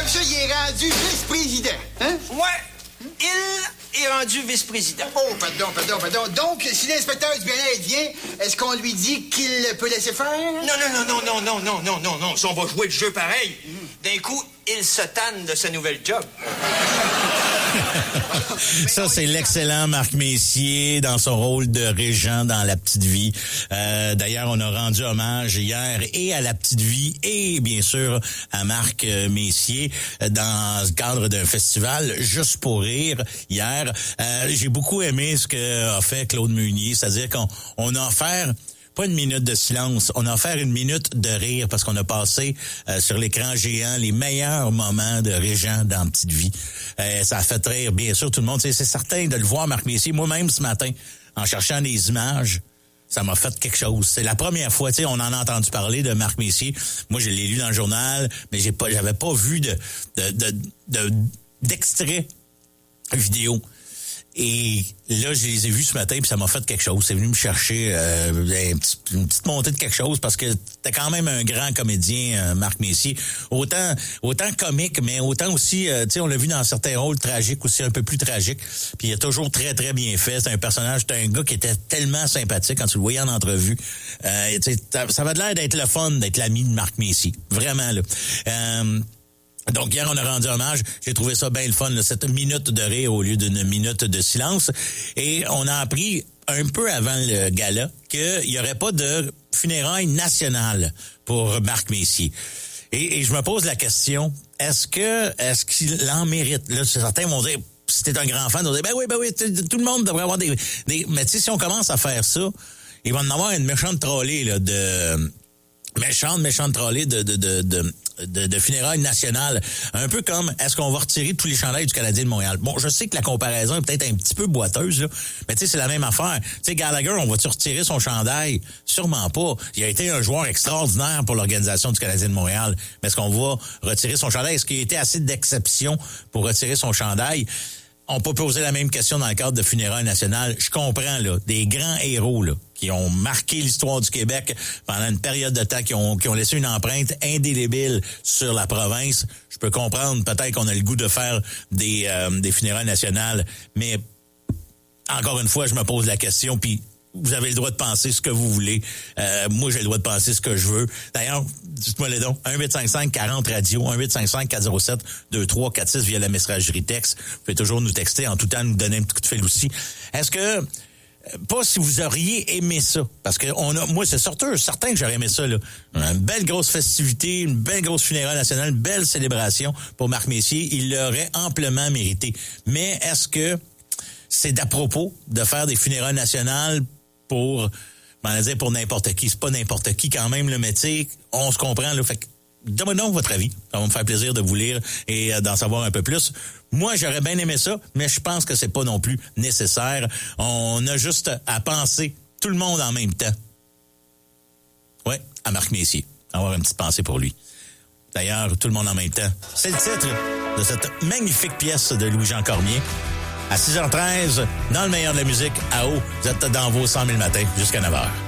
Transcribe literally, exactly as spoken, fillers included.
que ça, il est rendu vice-président, hein? Ouais, il est rendu vice-président. Oh, pardon, pardon, pardon. Donc, si l'inspecteur du bien-être vient, est-ce qu'on lui dit qu'il peut laisser faire? Non, non, non, non, non, non, non, non, non, non. Si on va jouer le jeu pareil, d'un coup, il se tanne de sa nouvelle job. Ça, c'est l'excellent Marc Messier dans son rôle de régent dans La Petite Vie. Euh, d'ailleurs, on a rendu hommage hier et à La Petite Vie et bien sûr à Marc Messier dans le cadre d'un festival Juste pour rire hier. Euh, j'ai beaucoup aimé ce que a fait Claude Meunier, c'est-à-dire qu'on on a offert pas une minute de silence, on a offert une minute de rire parce qu'on a passé euh, sur l'écran géant les meilleurs moments de Régent dans Petite Vie. Euh, ça a fait rire, bien sûr, tout le monde. C'est, c'est certain de le voir, Marc Messier. Moi-même, ce matin, en cherchant des images, ça m'a fait quelque chose. C'est la première fois, tu sais, on en a entendu parler de Marc Messier. Moi, je l'ai lu dans le journal, mais j'ai pas, j'avais pas vu de, de, de, de d'extrait vidéo. Et là, je les ai vus ce matin, puis ça m'a fait quelque chose. C'est venu me chercher euh, un petit, une petite montée de quelque chose, parce que t'es quand même un grand comédien, euh, Marc Messier. Autant autant comique, mais autant aussi, euh, tu sais, on l'a vu dans certains rôles tragiques, aussi un peu plus tragiques. Puis il est toujours très, très bien fait. C'est un personnage, c'est un gars qui était tellement sympathique quand tu le voyais en entrevue. Euh, tu sais, ça avait l'air d'être le fun, d'être l'ami de Marc Messier. Vraiment, là. Euh, Donc, hier, on a rendu hommage. J'ai trouvé ça bien le fun, là, cette minute de rire au lieu d'une minute de silence. Et on a appris un peu avant le gala qu'il n'y aurait pas de funérailles nationales pour Marc Messier. Et, et je me pose la question, est-ce que est-ce qu'il en mérite? Là, certains vont dire, si t'es un grand fan, ils vont dire, ben oui, ben oui, tout le monde devrait avoir des... des... Mais tu sais, si on commence à faire ça, il va en avoir une méchante trollée, là, de... Méchante, méchante trollée de, de, de, de, de, de funérailles nationales. Un peu comme, est-ce qu'on va retirer tous les chandails du Canadien de Montréal? Bon, je sais que la comparaison est peut-être un petit peu boiteuse, là, mais tu sais, c'est la même affaire. Tu sais, Gallagher, on va-tu retirer son chandail? Sûrement pas. Il a été un joueur extraordinaire pour l'organisation du Canadien de Montréal. Mais est-ce qu'on va retirer son chandail? Est-ce qu'il a été assez d'exception pour retirer son chandail? On peut poser la même question dans le cadre de funérailles nationales. Je comprends, là, des grands héros, là, qui ont marqué l'histoire du Québec pendant une période de temps, qui ont, qui ont laissé une empreinte indélébile sur la province. Je peux comprendre, peut-être qu'on a le goût de faire des, euh, des funérailles nationales, mais encore une fois, je me pose la question, puis vous avez le droit de penser ce que vous voulez. Euh, moi, j'ai le droit de penser ce que je veux. D'ailleurs, dites-moi les dons. un huit cinq cinq quarante radio, un huit cinq cinq quatre zéro sept deux trois quatre six via la messagerie texte. Vous pouvez toujours nous texter, en tout temps nous donner un petit coup de fil aussi. Est-ce que, pas si vous auriez aimé ça, parce que on a, moi, c'est certain, certain que j'aurais aimé ça, là. Une belle grosse festivité, une belle grosse funéraille nationale, une belle célébration pour Marc Messier. Il l'aurait amplement mérité. Mais est-ce que c'est d'à propos de faire des funérailles nationales pour, on va dire pour n'importe qui? C'est pas n'importe qui quand même, le métier. On se comprend, là. Fait que, donnez-moi donc votre avis. Ça va me faire plaisir de vous lire et d'en savoir un peu plus. Moi, j'aurais bien aimé ça, mais je pense que c'est pas non plus nécessaire. On a juste à penser tout le monde en même temps. Ouais, à Marc Messier. Avoir une petite pensée pour lui. D'ailleurs, tout le monde en même temps. C'est le titre de cette magnifique pièce de Louis-Jean Cormier. À six heures treize, dans le meilleur de la musique, à haut, vous êtes dans vos cent mille matins jusqu'à neuf heures.